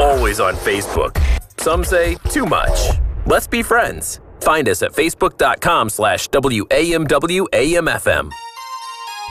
always on Facebook. Some say too much. Let's be friends. Find us at facebook.com/WAMWAMFM.